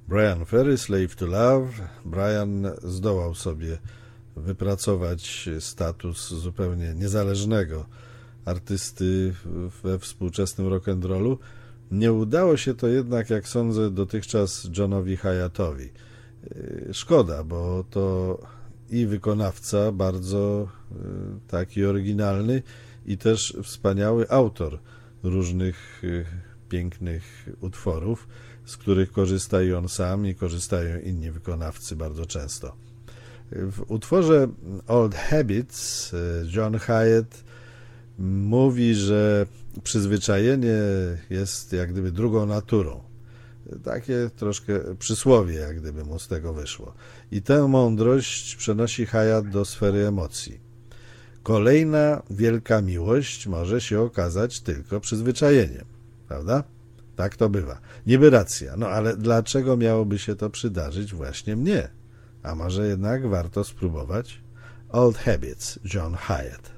Bryan Ferry, Slave to Love. Bryan zdołał sobie wypracować status zupełnie niezależnego artysty we współczesnym rock'n'rollu. Nie udało się to jednak, jak sądzę, dotychczas Johnowi Hiattowi. Szkoda, bo to i wykonawca bardzo taki oryginalny i też wspaniały autor różnych pięknych utworów, z których korzysta i on sam, i korzystają inni wykonawcy bardzo często. W utworze Old Habits John Hiatt mówi, że przyzwyczajenie jest jak gdyby drugą naturą. Takie troszkę przysłowie, jak gdyby mu z tego wyszło. I tę mądrość przenosi Hiatt do sfery emocji. Kolejna wielka miłość może się okazać tylko przyzwyczajeniem, prawda? Tak to bywa. Niby racja, no ale dlaczego miałoby się to przydarzyć właśnie mnie? A może jednak warto spróbować? Old Habits, John Hiatt.